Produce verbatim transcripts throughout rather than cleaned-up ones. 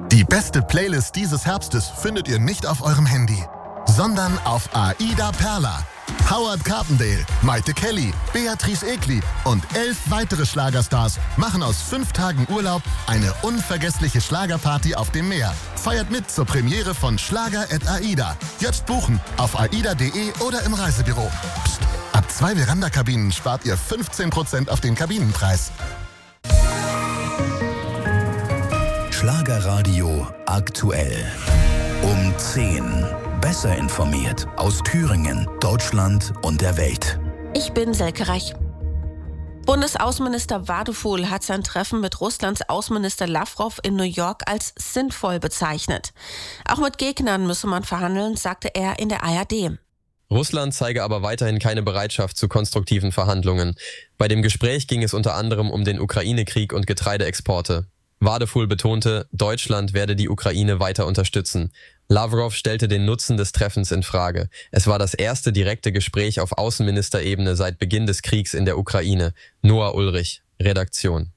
Die beste Playlist dieses Herbstes findet ihr nicht auf eurem Handy, sondern auf Aida Perla. Howard Carpendale, Maite Kelly, Beatrice Egli und elf weitere Schlagerstars machen aus fünf Tagen Urlaub eine unvergessliche Schlagerparty auf dem Meer. Feiert mit zur Premiere von Schlager at Aida. Jetzt buchen auf aida punkt de oder im Reisebüro. Psst, ab zwei Veranda-Kabinen spart ihr fünfzehn Prozent auf den Kabinenpreis. Schlagerradio aktuell. Um zehn. Besser informiert aus Thüringen, Deutschland und der Welt. Ich bin Selke Reich. Bundesaußenminister Waduful hat sein Treffen mit Russlands Außenminister Lavrov in New York als sinnvoll bezeichnet. Auch mit Gegnern müsse man verhandeln, sagte er in der A R D. Russland zeige aber weiterhin keine Bereitschaft zu konstruktiven Verhandlungen. Bei dem Gespräch ging es unter anderem um den Ukraine-Krieg und Getreideexporte. Waduful betonte, Deutschland werde die Ukraine weiter unterstützen. Lavrov stellte den Nutzen des Treffens in Frage. Es war das erste direkte Gespräch auf Außenministerebene seit Beginn des Kriegs in der Ukraine. Noah Ulrich, Redaktion.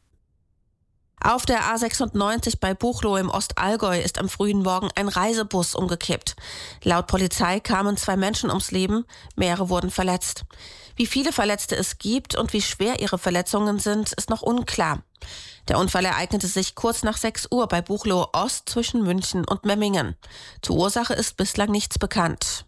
Auf der A sechsundneunzig bei Buchloe im Ostallgäu ist am frühen Morgen ein Reisebus umgekippt. Laut Polizei kamen zwei Menschen ums Leben, mehrere wurden verletzt. Wie viele Verletzte es gibt und wie schwer ihre Verletzungen sind, ist noch unklar. Der Unfall ereignete sich kurz nach sechs Uhr bei Buchloe Ost zwischen München und Memmingen. Zur Ursache ist bislang nichts bekannt.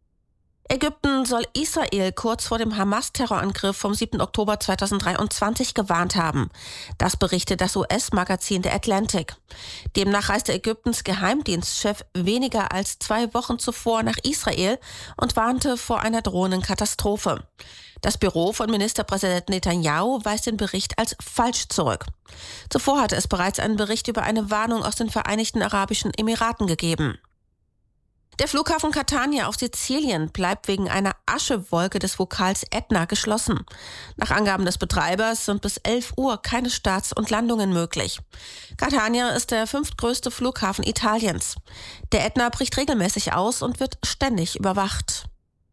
Ägypten soll Israel kurz vor dem Hamas-Terrorangriff vom siebten Oktober zweitausenddreiundzwanzig gewarnt haben. Das berichtet das U S-Magazin The Atlantic. Demnach reiste Ägyptens Geheimdienstchef weniger als zwei Wochen zuvor nach Israel und warnte vor einer drohenden Katastrophe. Das Büro von Ministerpräsident Netanyahu weist den Bericht als falsch zurück. Zuvor hatte es bereits einen Bericht über eine Warnung aus den Vereinigten Arabischen Emiraten gegeben. Der Flughafen Catania auf Sizilien bleibt wegen einer Aschewolke des Vulkans Ätna geschlossen. Nach Angaben des Betreibers sind bis elf Uhr keine Starts und Landungen möglich. Catania ist der fünftgrößte Flughafen Italiens. Der Ätna bricht regelmäßig aus und wird ständig überwacht.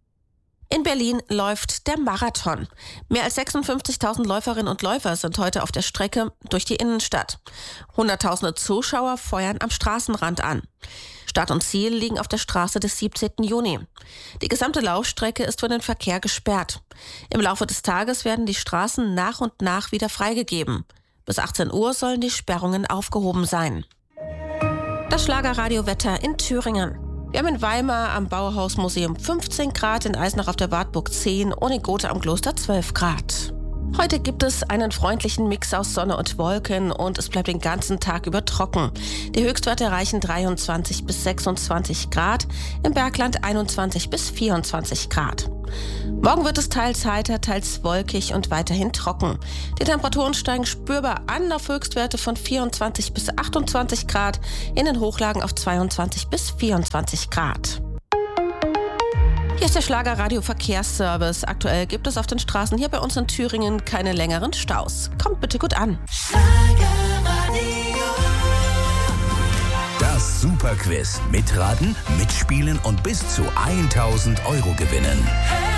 In Berlin läuft der Marathon. Mehr als sechsundfünfzigtausend Läuferinnen und Läufer sind heute auf der Strecke durch die Innenstadt. Hunderttausende Zuschauer feuern am Straßenrand an. Start und Ziel liegen auf der Straße des siebzehnten Juni. Die gesamte Laufstrecke ist für den Verkehr gesperrt. Im Laufe des Tages werden die Straßen nach und nach wieder freigegeben. Bis achtzehn Uhr sollen die Sperrungen aufgehoben sein. Das Schlagerradiowetter in Thüringen. Wir haben in Weimar am Bauhausmuseum fünfzehn Grad, in Eisenach auf der Wartburg zehn und in Gotha am Kloster zwölf Grad. Heute gibt es einen freundlichen Mix aus Sonne und Wolken und es bleibt den ganzen Tag über trocken. Die Höchstwerte erreichen dreiundzwanzig bis sechsundzwanzig Grad, im Bergland einundzwanzig bis vierundzwanzig Grad. Morgen wird es teils heiter, teils wolkig und weiterhin trocken. Die Temperaturen steigen spürbar an auf Höchstwerte von vierundzwanzig bis achtundzwanzig Grad, in den Hochlagen auf zweiundzwanzig bis vierundzwanzig Grad. Hier ist der Schlagerradio Verkehrsservice. Aktuell gibt es auf den Straßen hier bei uns in Thüringen keine längeren Staus. Kommt bitte gut an. Das Superquiz. Mitraten, mitspielen und bis zu tausend Euro gewinnen.